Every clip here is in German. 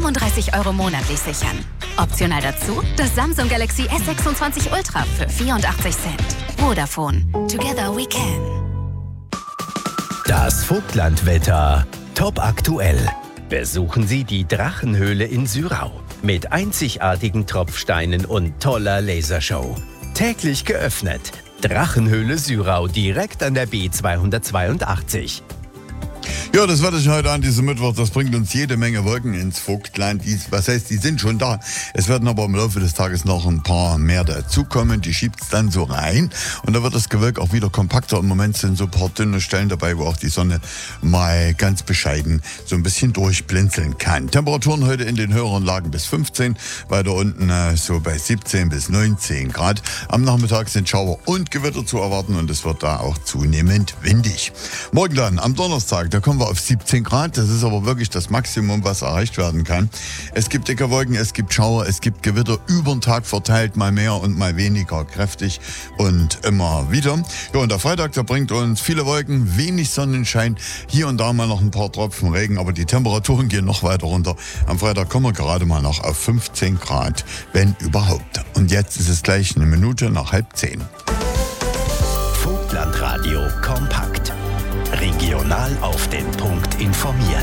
35 € monatlich sichern. Optional dazu das Samsung Galaxy S26 Ultra für 84 Cent. Vodafone. Together we can. Das Vogtlandwetter. Top aktuell. Besuchen Sie die Drachenhöhle in Syrau. Mit einzigartigen Tropfsteinen und toller Lasershow. Täglich geöffnet. Drachenhöhle Syrau direkt an der B282. Ja, das Wetter heute an diesem Mittwoch, das bringt uns jede Menge Wolken ins Vogtland. Die sind schon da. Es werden aber im Laufe des Tages noch ein paar mehr dazukommen. Die schiebt es dann so rein und da wird das Gewölk auch wieder kompakter. Im Moment sind so ein paar dünne Stellen dabei, wo auch die Sonne mal ganz bescheiden so ein bisschen durchblinzeln kann. Temperaturen heute in den höheren Lagen bis 15, weiter unten so bei 17 bis 19 Grad. Am Nachmittag sind Schauer und Gewitter zu erwarten und es wird da auch zunehmend windig. Morgen dann, am Donnerstag, da kommen wir auf 17 Grad. Das ist aber wirklich das Maximum, was erreicht werden kann. Es gibt dicke Wolken, es gibt Schauer, es gibt Gewitter über den Tag verteilt, mal mehr und mal weniger kräftig und immer wieder. Ja, und der Freitag, der bringt uns viele Wolken, wenig Sonnenschein, hier und da mal noch ein paar Tropfen Regen, aber die Temperaturen gehen noch weiter runter. Am Freitag kommen wir gerade mal noch auf 15 Grad, wenn überhaupt. Und jetzt ist es gleich 9:30. Vogtlandradio kompakt. Regional auf den Punkt informiert.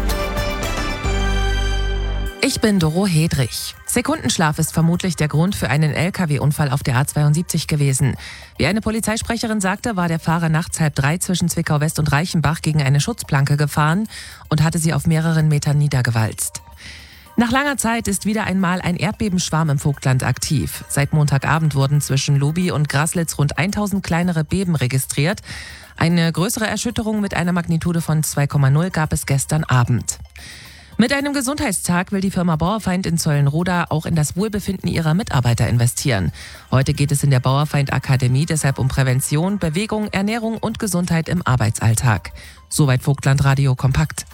Ich bin Doro Hedrich. Sekundenschlaf ist vermutlich der Grund für einen LKW-Unfall auf der A72 gewesen. Wie eine Polizeisprecherin sagte, war der Fahrer nachts 2:30 zwischen Zwickau West und Reichenbach gegen eine Schutzplanke gefahren und hatte sie auf mehreren Metern niedergewalzt. Nach langer Zeit ist wieder einmal ein Erdbebenschwarm im Vogtland aktiv. Seit Montagabend wurden zwischen Luby und Graslitz rund 1000 kleinere Beben registriert. Eine größere Erschütterung mit einer Magnitude von 2,0 gab es gestern Abend. Mit einem Gesundheitstag will die Firma Bauerfeind in Zollenroda auch in das Wohlbefinden ihrer Mitarbeiter investieren. Heute geht es in der Bauerfeind Akademie deshalb um Prävention, Bewegung, Ernährung und Gesundheit im Arbeitsalltag. Soweit Vogtlandradio kompakt.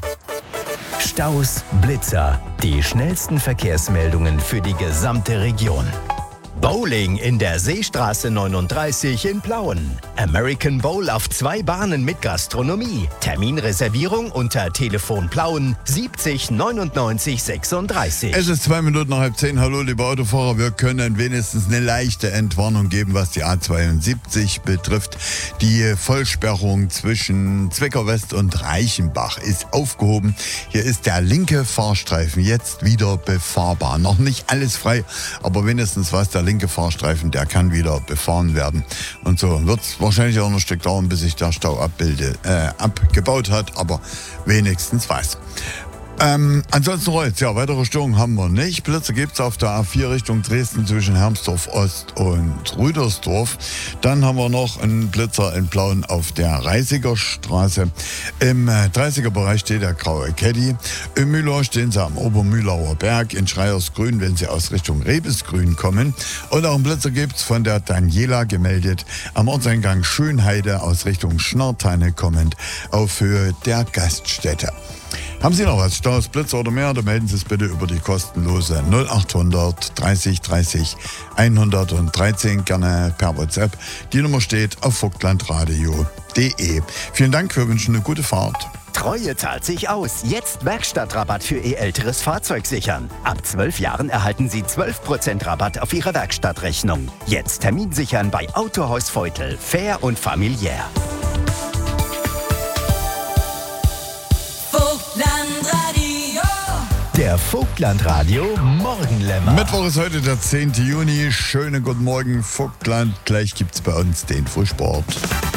Staus, Blitzer, die schnellsten Verkehrsmeldungen für die gesamte Region. Bowling in der Seestraße 39 in Plauen. American Bowl auf 2 Bahnen mit Gastronomie. Terminreservierung unter Telefon Plauen 70 99 36. Es ist 9:02. Hallo, liebe Autofahrer. Wir können wenigstens eine leichte Entwarnung geben, was die A72 betrifft. Die Vollsperrung zwischen Zwickau West und Reichenbach ist aufgehoben. Hier ist der linke Fahrstreifen jetzt wieder befahrbar. Noch nicht alles frei, aber wenigstens was der linke Fahrstreifen, der kann wieder befahren werden. Und so wird es wahrscheinlich auch noch ein Stück dauern, bis sich der Stau abgebaut hat, aber wenigstens was. Ansonsten rollt's. Ja, weitere Störungen haben wir nicht. Blitze gibt's auf der A4 Richtung Dresden zwischen Hermsdorf Ost und Rüdersdorf. Dann haben wir noch einen Blitzer in Plauen auf der Reisiger Straße. Im 30er-Bereich steht der graue Caddy. Im Mühlauer stehen sie am Obermühlauer Berg. In Schreiersgrün, wenn sie aus Richtung Rebesgrün kommen. Und auch einen Blitzer gibt's von der Daniela gemeldet. Am Ortseingang Schönheide aus Richtung Schnarrtanne kommend auf Höhe der Gaststätte. Haben Sie noch was? Staus, Blitzer oder mehr? Dann melden Sie es bitte über die kostenlose 0800 30 30 113, gerne per WhatsApp. Die Nummer steht auf vogtlandradio.de. Vielen Dank, wir wünschen eine gute Fahrt. Treue zahlt sich aus. Jetzt Werkstattrabatt für Ihr älteres Fahrzeug sichern. Ab 12 Jahren erhalten Sie 12% Rabatt auf Ihre Werkstattrechnung. Jetzt Termin sichern bei Autohaus Feutel. Fair und familiär. Der Vogtlandradio Morgenlämmer. Mittwoch ist heute der 10. Juni. Schönen guten Morgen, Vogtland. Gleich gibt's bei uns den Frühsport.